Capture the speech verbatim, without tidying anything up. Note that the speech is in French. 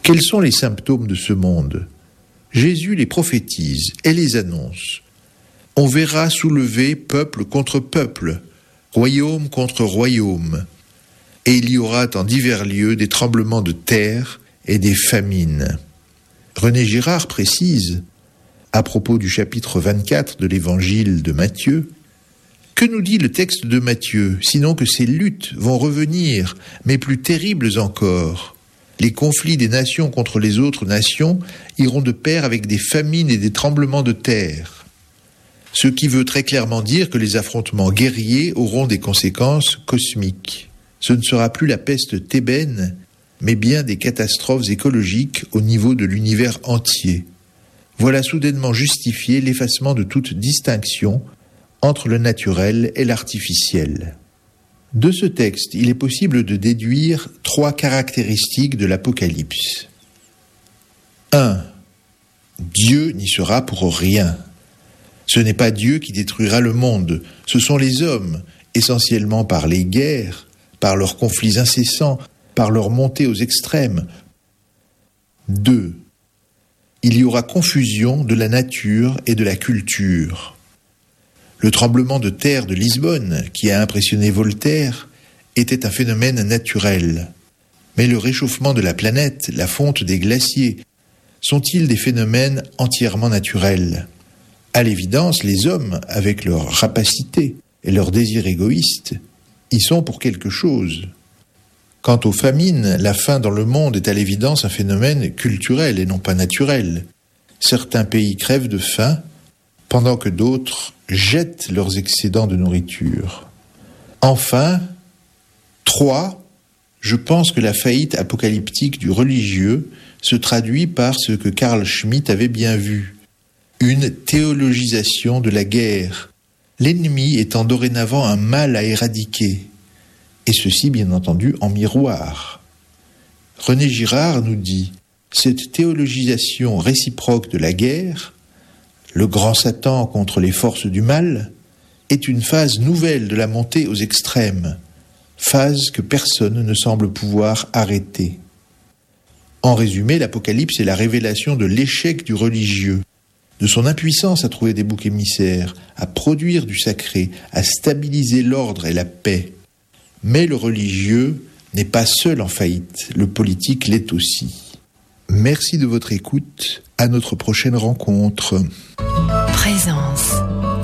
Quels sont les symptômes de ce monde ? Jésus les prophétise et les annonce. On verra soulever peuple contre peuple, royaume contre royaume, et il y aura en divers lieux des tremblements de terre et des famines. René Girard précise, à propos du chapitre vingt-quatre de l'évangile de Matthieu, que nous dit le texte de Matthieu, sinon que ces luttes vont revenir, mais plus terribles encore. Les conflits des nations contre les autres nations iront de pair avec des famines et des tremblements de terre. Ce qui veut très clairement dire que les affrontements guerriers auront des conséquences cosmiques. Ce ne sera plus la peste thébaine, mais bien des catastrophes écologiques au niveau de l'univers entier. Voilà soudainement justifié l'effacement de toute distinction entre le naturel et l'artificiel. De ce texte, il est possible de déduire trois caractéristiques de l'Apocalypse. un. Dieu n'y sera pour rien. Ce n'est pas Dieu qui détruira le monde, ce sont les hommes, essentiellement par les guerres, par leurs conflits incessants, par leur montée aux extrêmes. deux. Il y aura confusion de la nature et de la culture. Le tremblement de terre de Lisbonne, qui a impressionné Voltaire, était un phénomène naturel. Mais le réchauffement de la planète, la fonte des glaciers, sont-ils des phénomènes entièrement naturels ? À l'évidence, les hommes, avec leur rapacité et leur désir égoïste, y sont pour quelque chose. Quant aux famines, la faim dans le monde est à l'évidence un phénomène culturel et non pas naturel. Certains pays crèvent de faim, pendant que d'autres jettent leurs excédents de nourriture. Enfin, trois, je pense que la faillite apocalyptique du religieux se traduit par ce que Carl Schmitt avait bien vu, une théologisation de la guerre, l'ennemi étant dorénavant un mal à éradiquer, et ceci bien entendu en miroir. René Girard nous dit, cette théologisation réciproque de la guerre, le grand Satan contre les forces du mal, est une phase nouvelle de la montée aux extrêmes, phase que personne ne semble pouvoir arrêter. En résumé, l'Apocalypse est la révélation de l'échec du religieux, de son impuissance à trouver des boucs émissaires, à produire du sacré, à stabiliser l'ordre et la paix. Mais le religieux n'est pas seul en faillite, le politique l'est aussi. Merci de votre écoute, à notre prochaine rencontre. Présence.